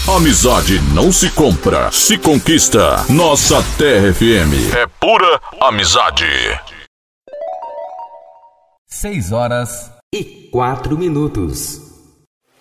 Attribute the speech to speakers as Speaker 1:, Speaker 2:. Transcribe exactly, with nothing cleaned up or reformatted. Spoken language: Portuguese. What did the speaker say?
Speaker 1: Amizade não se compra, se conquista. Nossa Terra F M é pura amizade.
Speaker 2: Seis horas e quatro minutos.